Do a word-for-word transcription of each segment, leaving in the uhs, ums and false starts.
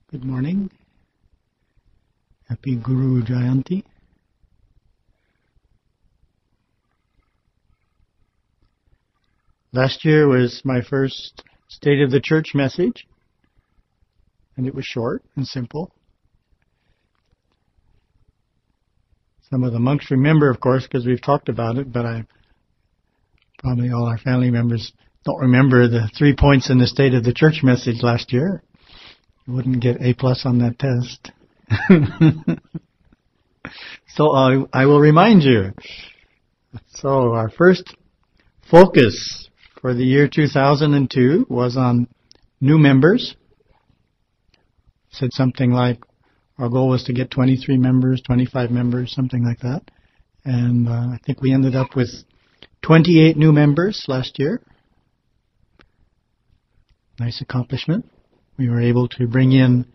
Good morning. Happy Guru Jayanti. Last year was my first State of the Church message, and it was short and simple. Some of the monks remember, of course, because we've talked about it, but I probably all our family members don't remember the three points in the State of the Church message last year. You wouldn't get A plus on that test. So I, I will remind you. So our first focus for the year two thousand two was on new members. Said something like our goal was to get twenty-three members, twenty-five members, something like that. And uh, I think we ended up with twenty-eight new members last year. Nice accomplishment. We were able to bring in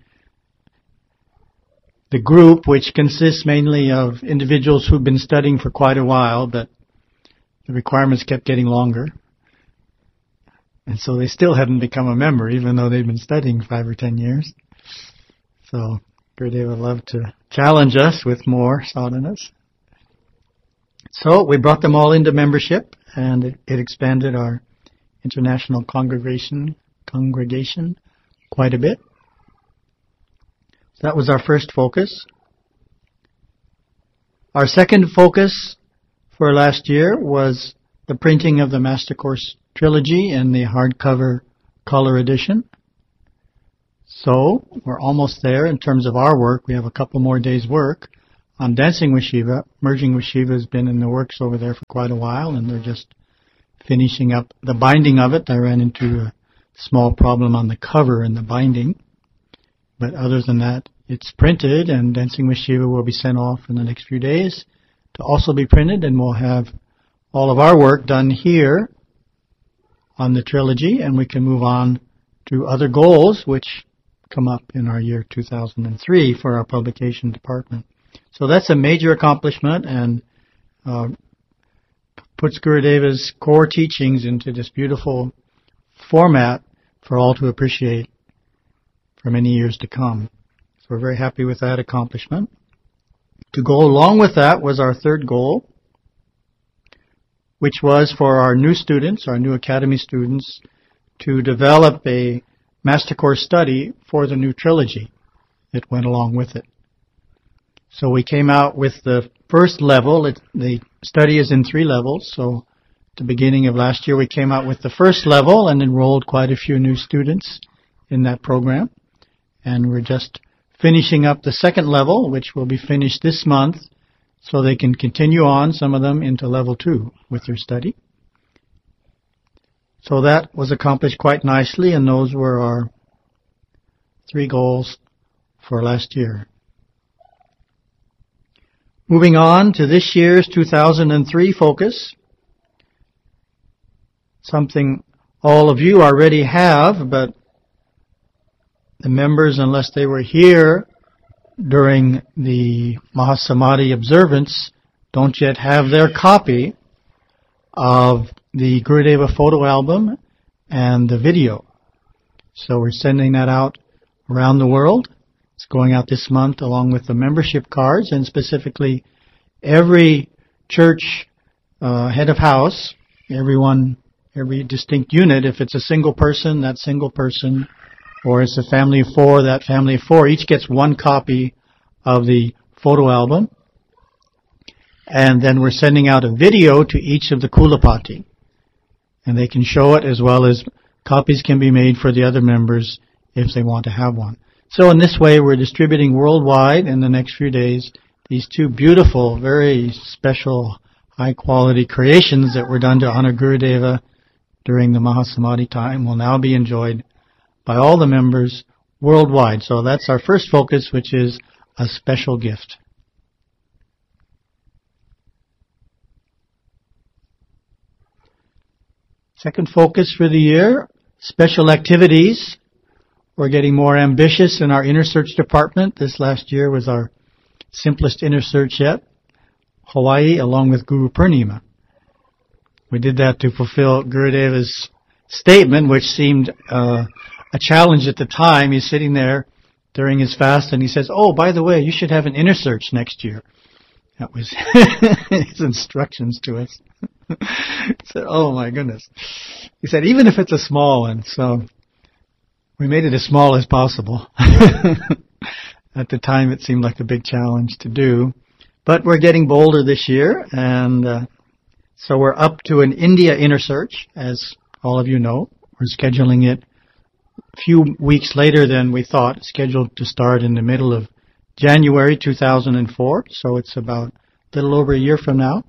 the group, which consists mainly of individuals who've been studying for quite a while, but the requirements kept getting longer. And so they still hadn't become a member, even though they'd been studying five or ten years. So Gurudev would love to challenge us with more sadhanas. So we brought them all into membership, and it, it expanded our international congregation congregation quite a bit. So that was our first focus. Our second focus for last year was the printing of the Master Course Trilogy in the hardcover color edition. So we're almost there in terms of our work. We have a couple more days' work on Dancing with Shiva. Merging with Shiva has been in the works over there for quite a while, and they're just finishing up the binding of it. I ran into a small problem on the cover and the binding. But other than that, it's printed, and Dancing with Shiva will be sent off in the next few days to also be printed, and we'll have all of our work done here on the trilogy, and we can move on to other goals which come up in our year two thousand three for our publication department. So that's a major accomplishment, and uh, puts Gurudeva's core teachings into this beautiful format for all to appreciate for many years to come. So we're very happy with that accomplishment. To go along with that was our third goal, which was for our new students, our new academy students, to develop a Master Course study for the new trilogy that went along with it. So we came out with the first level. It, the study is in three levels. So at the beginning of last year, we came out with the first level and enrolled quite a few new students in that program. And we're just finishing up the second level, which will be finished this month, so they can continue on, some of them, into level two with their study. So that was accomplished quite nicely, and those were our three goals for last year. Moving on to this year's two thousand three focus, something all of you already have, but the members, unless they were here during the Mahasamadhi observance, don't yet have their copy of the Gurudeva photo album and the video. So we're sending that out around the world. It's going out this month along with the membership cards, and specifically every church uh, head of house, everyone, every distinct unit, if it's a single person, that single person, or it's a family of four, that family of four, each gets one copy of the photo album. And then we're sending out a video to each of the Kulapati. And they can show it, as well as copies can be made for the other members if they want to have one. So in this way, we're distributing worldwide in the next few days these two beautiful, very special, high-quality creations that were done to honor Gurudeva during the Mahasamadhi time will now be enjoyed by all the members worldwide. So that's our first focus, which is a special gift. Second focus for the year, special activities. We're getting more ambitious in our inner search department. This last year was our simplest inner search yet, Hawaii, along with Guru Purnima. We did that to fulfill Gurudeva's statement, which seemed uh, a challenge at the time. He's sitting there during his fast, and he says, "Oh, by the way, you should have an inner search next year." That was his instructions to us. He said, "Oh my goodness." He said, "Even if it's a small one." So we made it as small as possible. At the time, it seemed like a big challenge to do. But we're getting bolder this year, and uh, so we're up to an India inner search, as all of you know. We're scheduling it a few weeks later than we thought, scheduled to start in the middle of January two thousand four, so it's about a little over a year from now.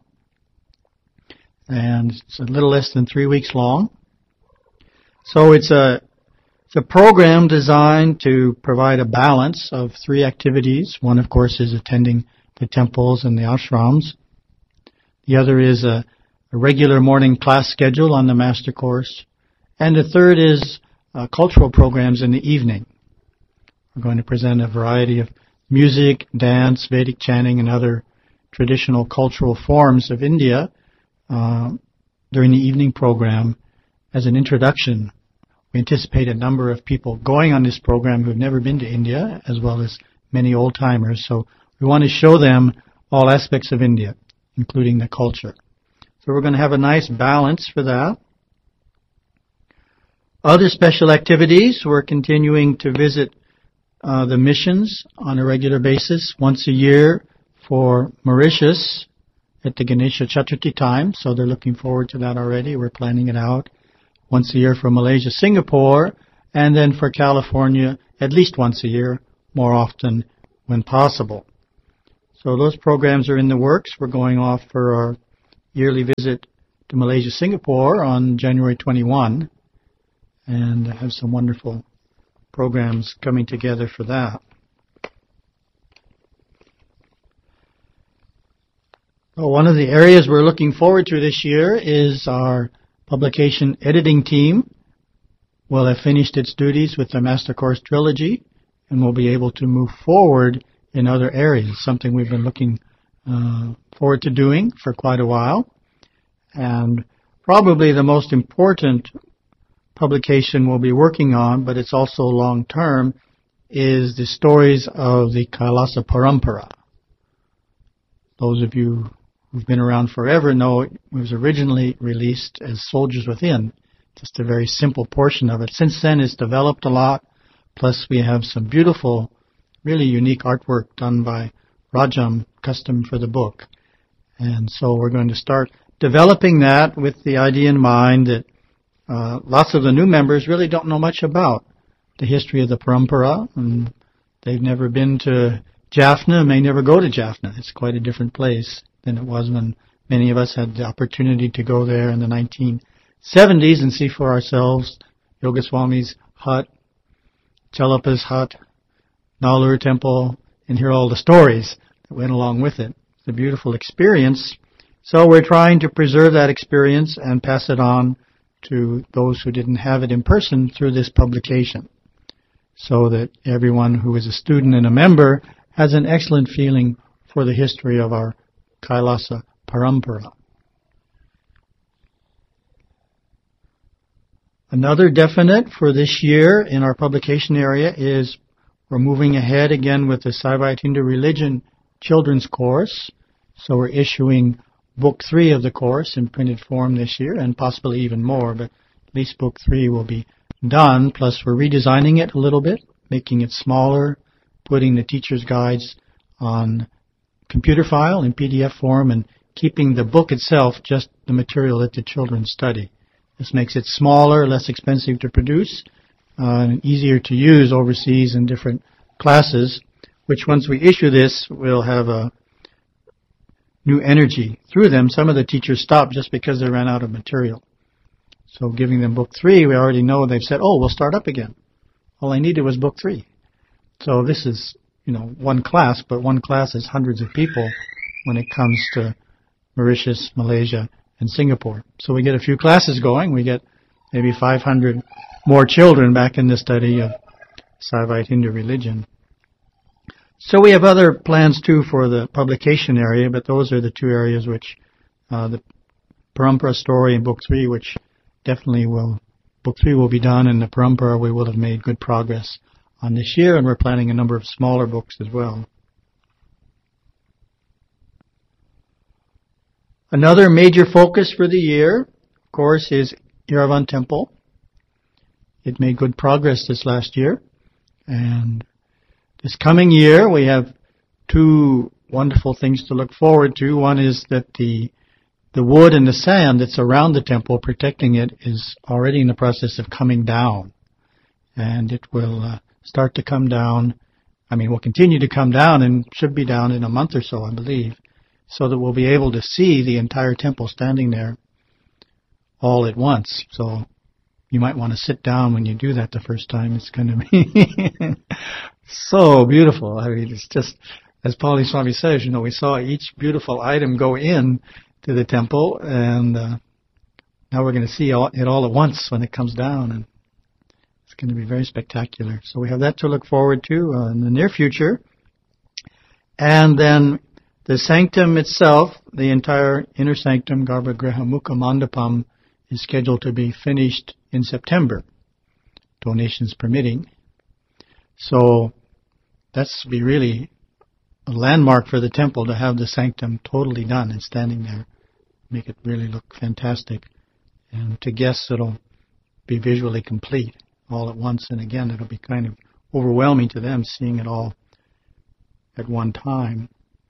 And it's a little less than three weeks long. So it's a It's a program designed to provide a balance of three activities. One, of course, is attending the temples and the ashrams. The other is a, a regular morning class schedule on the Master Course. And the third is uh, cultural programs in the evening. We're going to present a variety of music, dance, Vedic chanting, and other traditional cultural forms of India uh, during the evening program as an introduction. We anticipate a number of people going on this program who've never been to India, as well as many old-timers. So we want to show them all aspects of India, including the culture. So we're going to have a nice balance for that. Other special activities, we're continuing to visit uh, the missions on a regular basis, once a year for Mauritius at the Ganesha Chaturthi time. So they're looking forward to that already. We're planning it out. Once a year for Malaysia, Singapore, and then for California at least once a year, more often when possible. So those programs are in the works. We're going off for our yearly visit to Malaysia, Singapore on January twenty-first, and have some wonderful programs coming together for that. Well, one of the areas we're looking forward to this year is our publication editing team will have finished its duties with the Master Course Trilogy and will be able to move forward in other areas, something we've been looking uh, forward to doing for quite a while. And probably the most important publication we'll be working on, but it's also long-term, is the stories of the Kailasa Parampara. Those of you who've been around forever know it was originally released as Soldiers Within, just a very simple portion of it. Since then, it's developed a lot, plus we have some beautiful, really unique artwork done by Rajam, custom for the book. And so we're going to start developing that with the idea in mind that uh, lots of the new members really don't know much about the history of the Parampara, and they've never been to Jaffna, may never go to Jaffna. It's quite a different place than it was when many of us had the opportunity to go there in the nineteen seventies and see for ourselves Yogaswami's hut, Chalapa's hut, Nalur Temple, and hear all the stories that went along with it. It's a beautiful experience. So we're trying to preserve that experience and pass it on to those who didn't have it in person through this publication, so that everyone who is a student and a member has an excellent feeling for the history of our Kailasa Parampara. Another definite for this year in our publication area is we're moving ahead again with the Saivite Hindu Religion Children's Course. So we're issuing Book three of the course in printed form this year, and possibly even more, but at least Book three will be done. Plus we're redesigning it a little bit, making it smaller, putting the teacher's guides on computer file in P D F form, and keeping the book itself just the material that the children study. This makes it smaller, less expensive to produce, uh, and easier to use overseas in different classes, which once we issue this, will have a new energy through them. Some of the teachers stopped just because they ran out of material. So giving them Book three, we already know they've said, oh, we'll start up again. All I needed was Book three. So this is, you know, one class, but one class is hundreds of people when it comes to Mauritius, Malaysia, and Singapore. So we get a few classes going. We get maybe five hundred more children back in the study of Saivite Hindu religion. So we have other plans too for the publication area, but those are the two areas which, uh, the Parampara story in Book three, which definitely will, Book three will be done, and the Parampara we will have made good progress on this year, and we're planning a number of smaller books as well. Another major focus for the year, of course, is Eravan Temple. It made good progress this last year, and this coming year we have two wonderful things to look forward to. One is that the the wood and the sand that's around the temple protecting it is already in the process of coming down, and it will uh, start to come down. I mean, will continue to come down and should be down in a month or so, I believe, so that we'll be able to see the entire temple standing there all at once. So you might want to sit down when you do that the first time. It's going to be so beautiful. I mean, it's just, as Pauli Swami says, you know, we saw each beautiful item go in to the temple, and uh, now we're going to see all, it all at once when it comes down, and it's going to be very spectacular. So we have that to look forward to uh, in the near future. And then the sanctum itself, the entire inner sanctum, Garbhagriha Mukha Mandapam, is scheduled to be finished in September, donations permitting. So that's be really a landmark for the temple to have the sanctum totally done and standing there, make it really look fantastic. And to guests, it'll be visually complete all at once. And again, it'll be kind of overwhelming to them seeing it all at one time.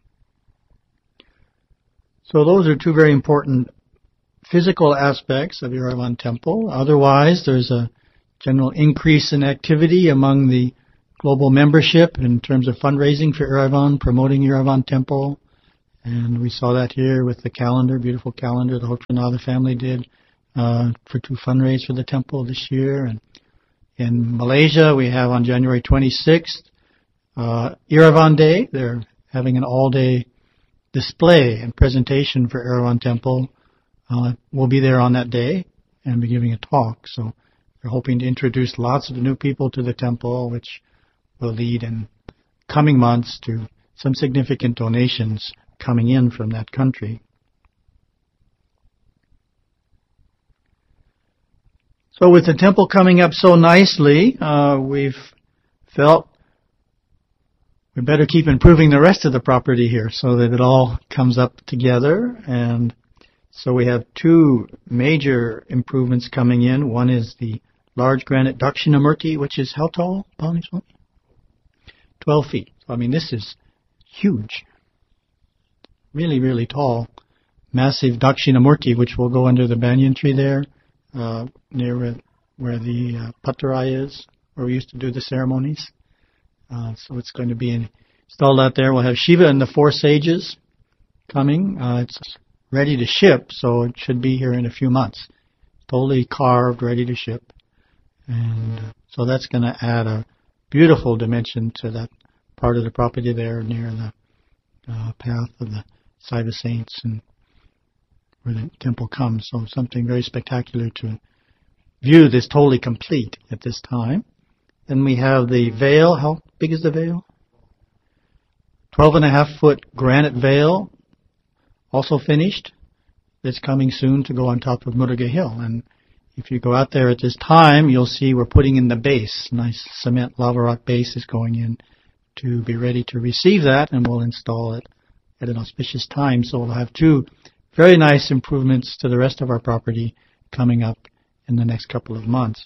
So those are two very important physical aspects of Eravan Temple. Otherwise, there's a general increase in activity among the global membership in terms of fundraising for Eravan, promoting Eravan Temple. And we saw that here with the calendar, beautiful calendar the Hotranada family did uh, for to fundraise for the temple this year. And in Malaysia, we have on January twenty-sixth, uh, Eravan Day. They're having an all-day display and presentation for Eravan Temple. Uh, we'll be there on that day and be giving a talk. So they're hoping to introduce lots of new people to the temple, which will lead in coming months to some significant donations coming in from that country. So with the temple coming up so nicely, uh, we've felt we better keep improving the rest of the property here so that it all comes up together. And so we have two major improvements coming in. One is the large granite Dakshinamurti, which is how tall, Pauli Swami? twelve feet. So, I mean, this is huge. Really, really tall. Massive Dakshinamurti, which will go under the banyan tree there, uh, near where, where the uh, Patarai is, where we used to do the ceremonies. Uh, so it's going to be installed out there. We'll have Shiva and the four sages coming. Uh, it's ready to ship, so it should be here in a few months. Totally carved, ready to ship. And uh, so that's going to add a beautiful dimension to that part of the property there near the uh, path of the Saiva Saints and where the temple comes. So something very spectacular to view this totally complete at this time. Then we have the veil. How big is the veil? Twelve and a half foot granite veil, also finished. It's coming soon to go on top of Muruga Hill. And if you go out there at this time, you'll see we're putting in the base. Nice cement lava rock base is going in to be ready to receive that, and we'll install it at an auspicious time. So we'll have two very nice improvements to the rest of our property coming up in the next couple of months.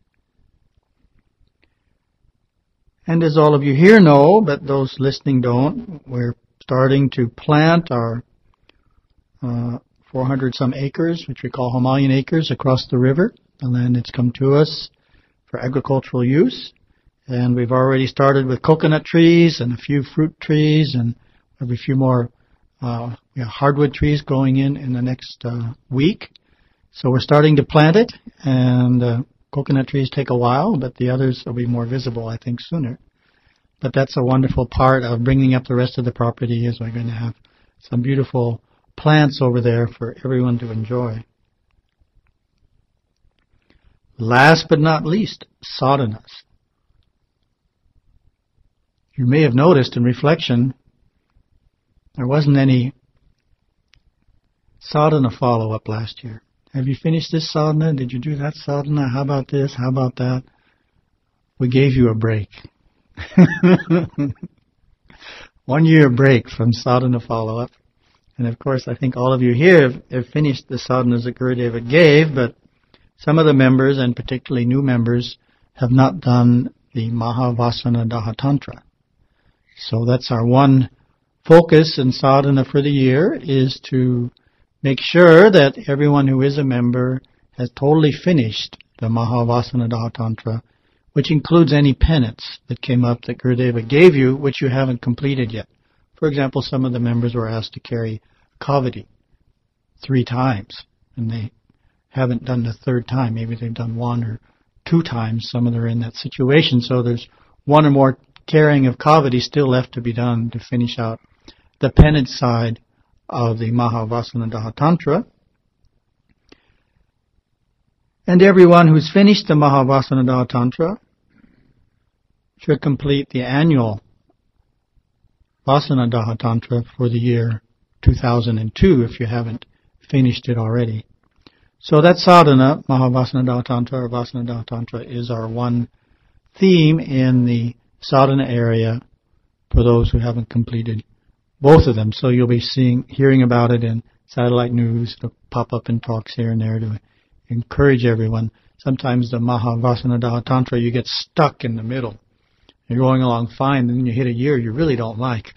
And as all of you here know, but those listening don't, we're starting to plant our uh, four hundred some acres, which we call Himalayan acres, across the river. The land that's come to us for agricultural use. And we've already started with coconut trees and a few fruit trees, and have a few more uh, you know, hardwood trees going in in the next uh, week. So we're starting to plant it, and uh, coconut trees take a while, but the others will be more visible, I think, sooner. But that's a wonderful part of bringing up the rest of the property, is we're going to have some beautiful plants over there for everyone to enjoy. Last but not least, sadhanas. You may have noticed in reflection, there wasn't any sadhana follow-up last year. Have you finished this sadhana? Did you do that sadhana? How about this? How about that? we gave you a break. One year break from sadhana follow-up. And of course, I think all of you here have, have finished the sadhanas that Gurudeva gave, but some of the members, and particularly new members, have not done the Mahavasana Dahatantra. So that's our one focus in sadhana for the year, is to make sure that everyone who is a member has totally finished the Mahavasana Dahatantra, which includes any penance that came up that Gurudeva gave you, which you haven't completed yet. For example, some of the members were asked to carry kavadi three times, and they haven't done the third time. Maybe they've done one or two times. Some of them are in that situation, so there's one or more carrying of kavadi still left to be done to finish out the penance side of the Mahavasana Dahatantra. And everyone who's finished the Mahavasana Dahatantra should complete the annual Vasana Dahatantra for the year two thousand two if you haven't finished it already. So that sadhana, Mahavasana Dahatantra or Vasana Dahatantra, is our one theme in the sadhana area for those who haven't completed both of them. So you'll be seeing, hearing about it in satellite news. It'll pop up in talks here and there to encourage everyone. Sometimes the Mahavasana Dahatantra, you get stuck in the middle. You're going along fine, and then you hit a year you really don't like.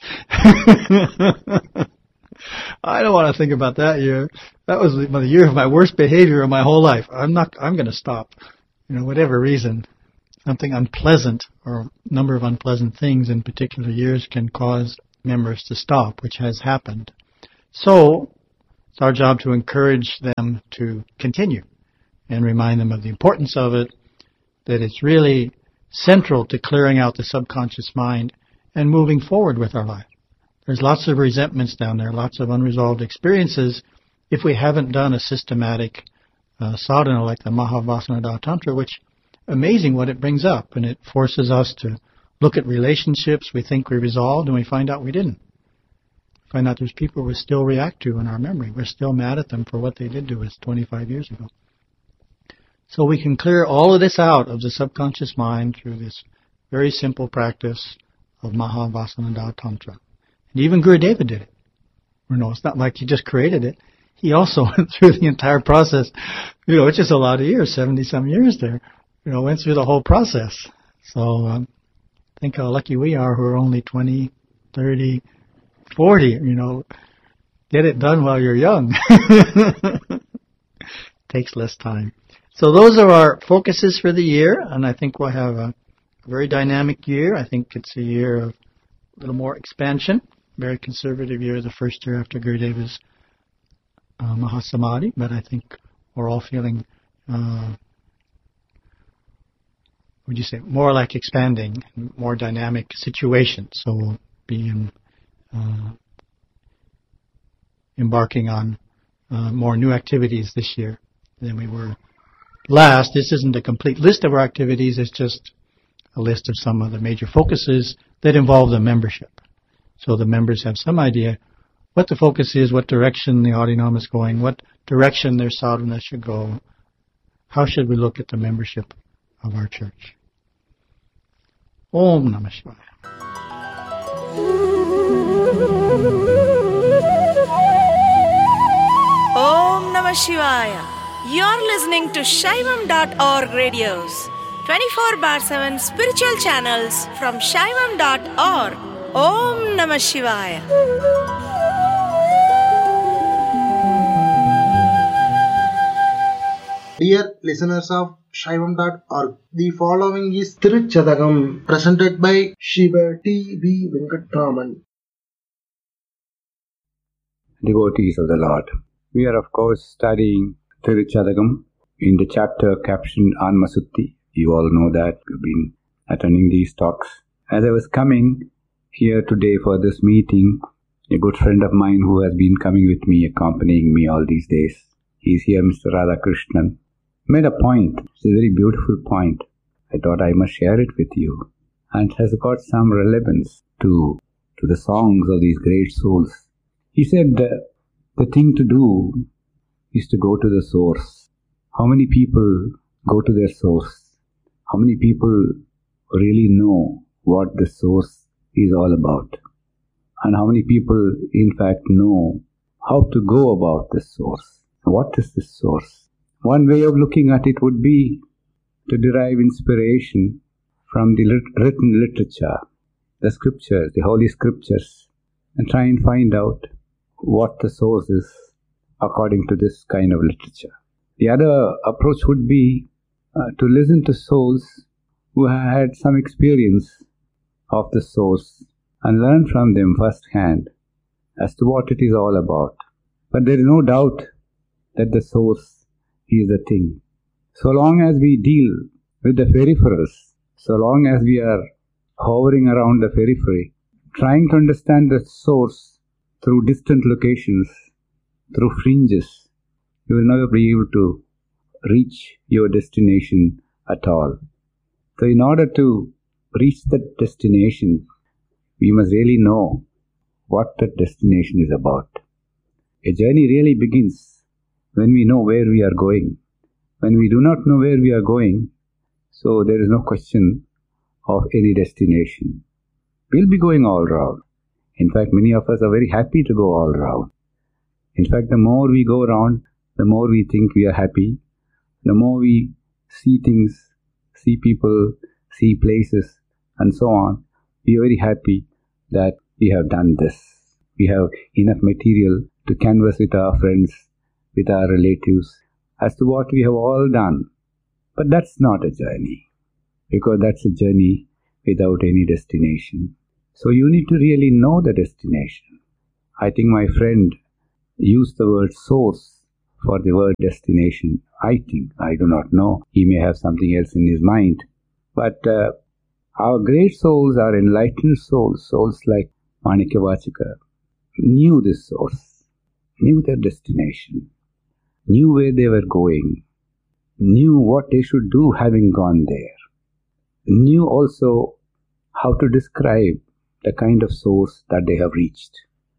I don't want to think about that year. That was the year of my worst behavior of my whole life. I'm not, I'm going to stop. You know, whatever reason, something unpleasant or a number of unpleasant things in particular years can cause members to stop, which has happened. So, it's our job to encourage them to continue and remind them of the importance of it, that it's really central to clearing out the subconscious mind and moving forward with our life. There's lots of resentments down there, lots of unresolved experiences if we haven't done a systematic uh, sadhana like the Mahavasana Dahatantra, which, amazing what it brings up, and it forces us to look at relationships we think we resolved and we find out we didn't. We find out there's people we still react to in our memory. We're still mad at them for what they did to us twenty-five years ago. So we can clear all of this out of the subconscious mind through this very simple practice of Mahavasana Dahatantra. And even Gurudeva did it. You know, it's not like he just created it. He also went through the entire process. You know, it's just a lot of years, seventy-some years there. You know, went through the whole process. So um, think how lucky we are who are only twenty, thirty, forty, you know. Get it done while you're young. Takes less time. So those are our focuses for the year, and I think we'll have a very dynamic year. I think it's a year of a little more expansion, very conservative year, the first year after Gurudeva's uh, Mahasamadhi, but I think we're all feeling, uh, what would you say, more like expanding, more dynamic situation. So we'll be in, uh, embarking on uh, more new activities this year than we were last. This isn't a complete list of our activities, it's just a list of some of the major focuses that involve the membership. So the members have some idea what the focus is, what direction the Adinam is going, what direction their sadhana should go, how should we look at the membership of our church. Om Namah Shivaya. Om Namah Shivaya. You're listening to Shaivam dot org radios, twenty-four bar seven spiritual channels from Shaivam dot org. Om Namah Shivaya. Dear listeners of Shaivam dot org, the following is Tiruchadagam, presented by Shiva T V Venkatraman. Devotees of the Lord, we are of course studying Tiruchadagam in the chapter captioned Anmasutti. You all know that. We've been attending these talks. As I was coming here today for this meeting, a good friend of mine who has been coming with me, accompanying me all these days, he's here, Mister Radhakrishnan, made a point. It's a very beautiful point. I thought I must share it with you. And it has got some relevance to, to the songs of these great souls. He said, uh, the thing to do is to go to the source. How many people go to their source? How many people really know what the source is all about. And how many people, in fact, know how to go about the source. What is the source? One way of looking at it would be to derive inspiration from the lit- written literature, the scriptures, the holy scriptures, and try and find out what the source is according to this kind of literature. The other approach would be uh, to listen to souls who have had some experience of the source and learn from them firsthand as to what it is all about. But there is no doubt that the source is the thing. So long as we deal with the peripherals, so long as we are hovering around the periphery, trying to understand the source through distant locations, through fringes, you will never be able to reach your destination at all. So in order to reach that destination, we must really know what that destination is about. A journey really begins when we know where we are going. When we do not know where we are going, so there is no question of any destination. We'll be going all round. In fact, many of us are very happy to go all round. In fact, the more we go around, the more we think we are happy. The more we see things, see people, see places, and so on, we are very happy that we have done this. We have enough material to canvass with our friends, with our relatives, as to what we have all done. But that's not a journey, because that's a journey without any destination. So you need to really know the destination. I think my friend used the word source for the word destination. I think, I do not know. He may have something else in his mind. But uh, our great souls, our enlightened souls, souls like Manikyavachaka, knew this source, knew their destination, knew where they were going, knew what they should do having gone there, knew also how to describe the kind of source that they have reached.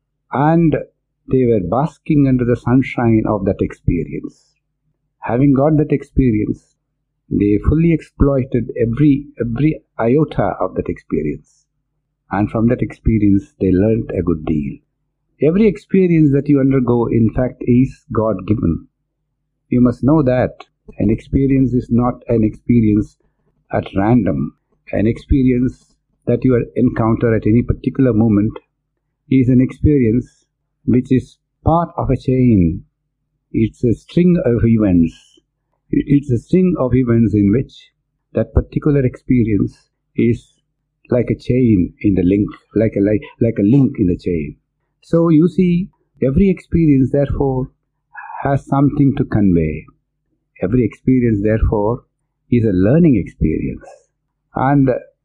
And they were basking under the sunshine of that experience. Having got that experience, they fully exploited every every iota of that experience. And from that experience, they learnt a good deal. Every experience that you undergo, in fact, is God-given. You must know that an experience is not an experience at random. An experience that you encounter at any particular moment is an experience which is part of a chain. It's a string of events. It's a string of events in which that particular experience is like a chain in the link, like a like, like a link in the chain. So you see, every experience therefore has something to convey. Every experience therefore is a learning experience. And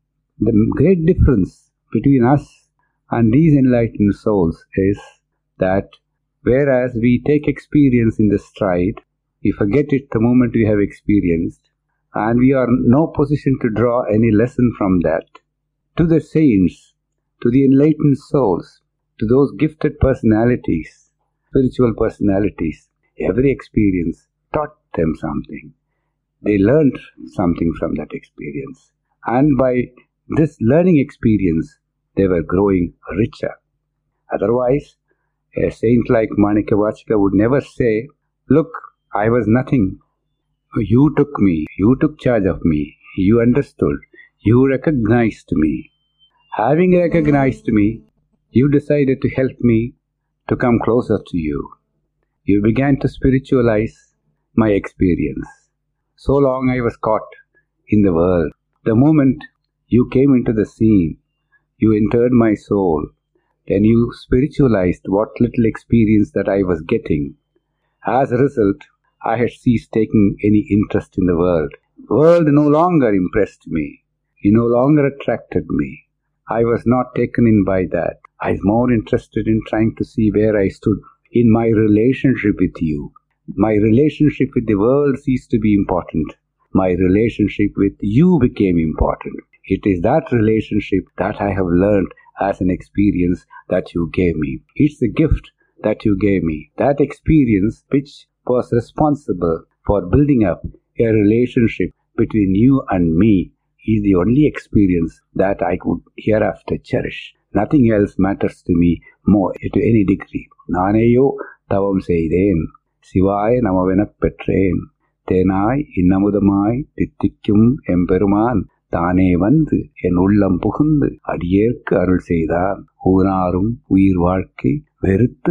the great difference between us and these enlightened souls is that whereas we take experience in the stride, we forget it the moment we have experienced, and we are in no position to draw any lesson from that. To the saints, to the enlightened souls, to those gifted personalities, spiritual personalities, every experience taught them something. They learned something from that experience. And by this learning experience, they were growing richer. Otherwise, a saint like Manikyavachaka would never say, "Look, I was nothing. You took me. You took charge of me. You understood. You recognized me. Having recognized me, you decided to help me to come closer to you. You began to spiritualize my experience. So long I was caught in the world. The moment you came into the scene, you entered my soul. Then you spiritualized what little experience that I was getting. As a result, I had ceased taking any interest in the world. The world no longer impressed me. It no longer attracted me. I was not taken in by that. I was more interested in trying to see where I stood in my relationship with you. My relationship with the world ceased to be important. My relationship with you became important. It is that relationship that I have learned as an experience that you gave me. It's a gift that you gave me. That experience which was responsible for building up a relationship between you and me is the only experience that I could hereafter cherish. Nothing else matters to me more to any degree. Naneyo tavam seiden, Sivaya namavena petrain, Tenai innamudamai tittikum emperuman, Tane vandu en ullam pugundu, Adiyerku arul seidan, Unarum uir vaalkkai veruttu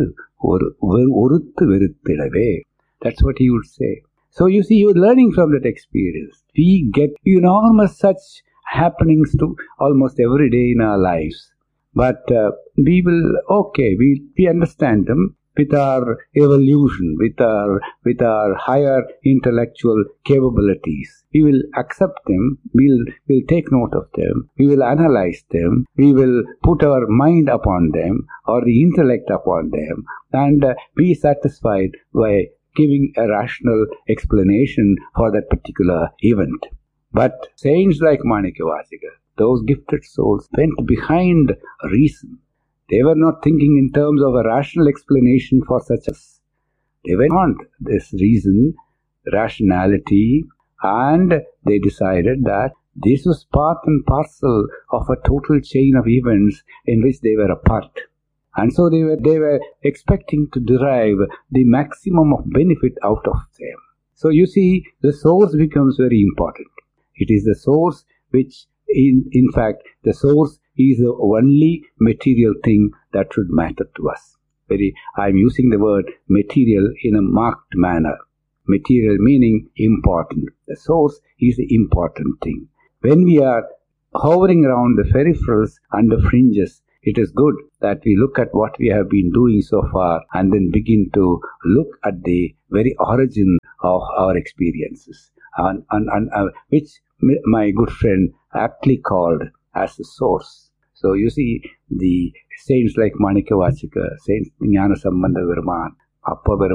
oruttu veruttidave. That's what he would say. So you see, you're learning from that experience. We get enormous such happenings to almost every day in our lives. But uh, we will, okay, we, we understand them with our evolution, with our, with our higher intellectual capabilities. We will accept them, we'll, we'll take note of them, we will analyze them, we will put our mind upon them or the intellect upon them and uh, be satisfied by giving a rational explanation for that particular event. But saints like Manikyavachika, those gifted souls, went behind reason. They were not thinking in terms of a rational explanation for such as. They went on this reason, rationality, and they decided that this was part and parcel of a total chain of events in which they were a part. And so they were they were expecting to derive the maximum of benefit out of them. So you see, the source becomes very important. It is the source which, in, in fact, the source is the only material thing that should matter to us. Very, I am using the word material in a marked manner. Material meaning important. The source is the important thing. When we are hovering around the peripherals and the fringes, it is good that we look at what we have been doing so far and then begin to look at the very origin of our experiences, and, and, and uh, which my good friend aptly called as the source. So you see, the saints like Manikyavachika, Saint Jnana Sambandha Perumaan, Appa